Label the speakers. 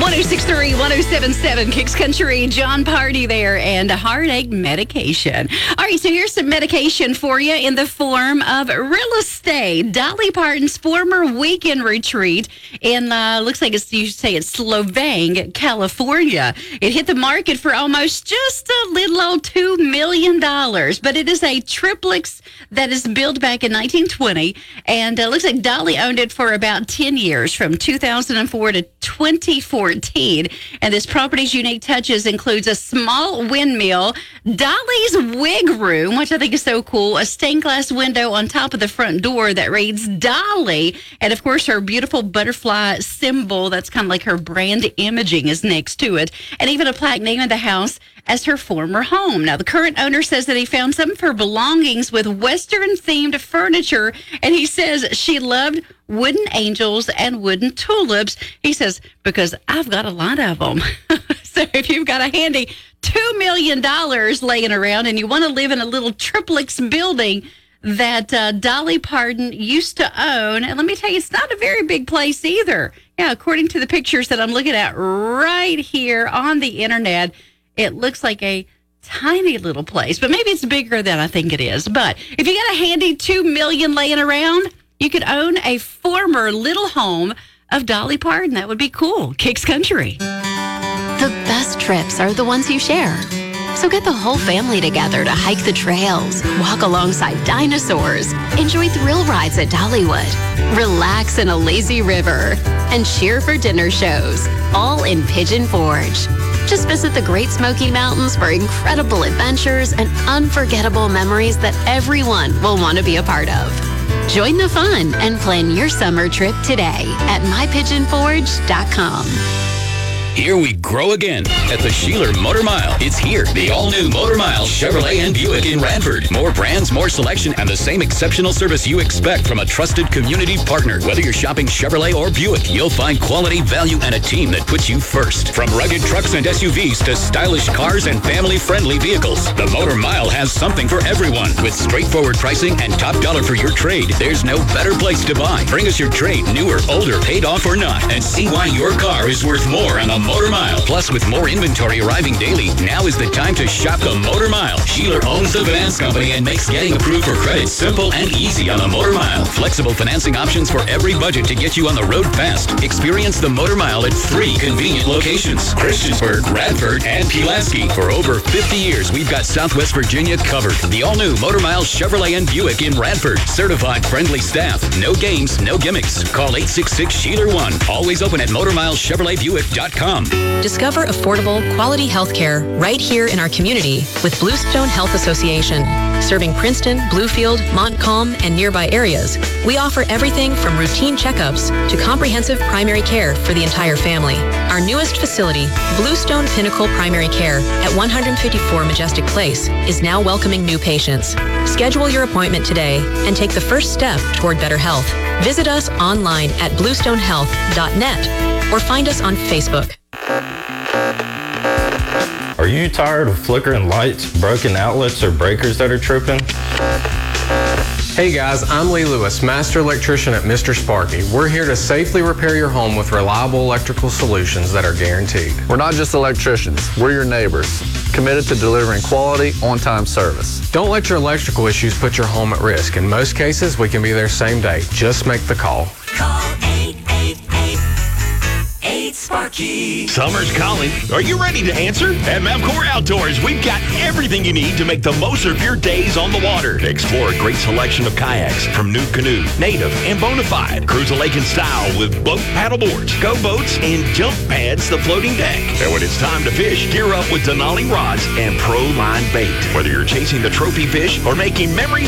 Speaker 1: 1063, 1077, Kicks Country, John Party there, and a heartache medication. All right, so here's some medication for you in the form of real estate. Dolly Parton's former weekend retreat in, looks like you should say it's Slovang, California. It hit the market for almost just a little old $2 million, but it is a triplex that is built back in 1920, and it looks like Dolly owned it for about 10 years, from 2004 to 2014. And this property's unique touches includes a small windmill, Dolly's wig room, which I think is so cool, a stained glass window on top of the front door that reads Dolly, and of course her beautiful butterfly symbol, that's kind of like her brand imaging, is next to it, and even a plaque naming the house as her former home. Now, the current owner says that he found some of her belongings with Western-themed furniture, and he says she loved wooden angels and wooden tulips. He says, because I've got a lot of them. So if you've got a handy $2 million laying around and you want to live in a little triplex building that Dolly Parton used to own, and let me tell you, it's not a very big place either. Yeah, according to the pictures that I'm looking at right here on the internet, it looks like a tiny little place, but maybe it's bigger than I think it is. But if you got a handy $2 million laying around, you could own a former little home of Dolly Parton. That would be cool. Kicks Country.
Speaker 2: The best trips are the ones you share. So get the whole family together to hike the trails, walk alongside dinosaurs, enjoy thrill rides at Dollywood, relax in a lazy river, and cheer for dinner shows, all in Pigeon Forge. Just visit the Great Smoky Mountains for incredible adventures and unforgettable memories that everyone will want to be a part of. Join the fun and plan your summer trip today at mypigeonforge.com.
Speaker 3: Here we grow again at the Sheeler Motor Mile. It's here, the all-new Motor Mile Chevrolet and Buick in Radford. More brands, more selection, and the same exceptional service you expect from a trusted community partner. Whether you're shopping Chevrolet or Buick, you'll find quality, value, and a team that puts you first. From rugged trucks and SUVs to stylish cars and family-friendly vehicles, the Motor Mile has something for everyone. With straightforward pricing and top dollar for your trade, there's no better place to buy. Bring us your trade, new or older, paid off or not, and see why your car is worth more on a Motor Mile. Plus, with more inventory arriving daily, now is the time to shop the Motor Mile. Sheeler owns the finance company and makes getting approved for credit simple and easy on the Motor Mile. Flexible financing options for every budget to get you on the road fast. Experience the Motor Mile at 3 convenient locations: Christiansburg, Radford, and Pulaski. For over 50 years, we've got Southwest Virginia covered. The all-new Motor Mile Chevrolet and Buick in Radford. Certified friendly staff. No games, no gimmicks. Call 866-SHEELER1. Always open at MotorMileChevroletBuick.com.
Speaker 4: Discover affordable, quality health care right here in our community with Bluestone Health Association. Serving Princeton, Bluefield, Montcalm, and nearby areas, we offer everything from routine checkups to comprehensive primary care for the entire family. Our newest facility, Bluestone Pinnacle Primary Care at 154 Majestic Place, is now welcoming new patients. Schedule your appointment today and take the first step toward better health. Visit us online at bluestonehealth.net or find us on Facebook.
Speaker 5: Are you tired of flickering lights, broken outlets, or breakers that are tripping?
Speaker 6: Hey guys, I'm Lee Lewis, Master Electrician at Mr. Sparky. We're here to safely repair your home with reliable electrical solutions that are guaranteed.
Speaker 7: We're not just electricians, we're your neighbors, committed to delivering quality, on-time service.
Speaker 6: Don't let your electrical issues put your home at risk. In most cases, we can be there same day. Just make the call.
Speaker 8: Call 888-8-SPARKY.
Speaker 9: Summer's calling. Are you ready to answer? At Mavcor Outdoors, we've got everything you need to make the most of your days on the water. Explore a great selection of kayaks from New Canoe, Native, and Bonafide. Cruise a lake in style with boat paddle boards, go boats, and jump pads, the floating deck. And when it's time to fish, gear up with Denali rods and Pro Line bait. Whether you're chasing the trophy fish or making memories